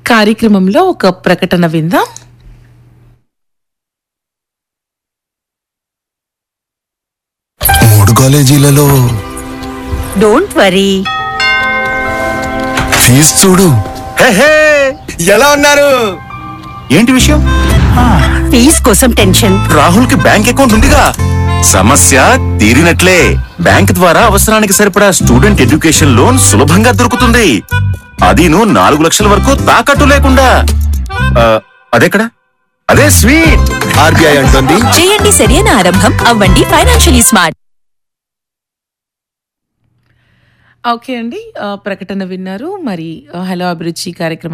కార్యక్రమంలో ఒక ప్రకటన విందాం. మూడు కాలేజీలలో డోంట్ వరీ, ఫీజు చూడు. ఎలా ఉన్నారు? ఏంటి విషయం? ఫీజ్ కోసం టెన్షన్. రాహుల్ కి బ్యాంక్ అకౌంట్ ఉందిగా, సమస్య తీరినట్లే. బ్యాంక్ ద్వారా అవసరానికి సరిపడా స్టూడెంట్ ఎడ్యుకేషన్ లోన్ సులభంగా దొరుకుతుంది. అదీను 4 లక్షల వరకు తాకట్టు లేకుండా. అదెక్కడ? అదే స్వీట్. ఆర్బీఐ అంటుంది, చేయండి సరైన ఆరంభం, అవ్వండి ఫైనాన్షియలీ స్మార్ట్. ఓకే అండి, ప్రకటన విన్నారు. మరి హలో అభిరుచి కార్యక్రమం